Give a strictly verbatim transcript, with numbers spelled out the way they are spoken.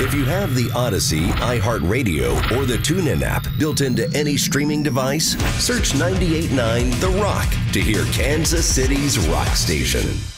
If you have the Odyssey, iHeartRadio, or the TuneIn app built into any streaming device, search ninety-eight point nine The Rock to hear Kansas City's rock station.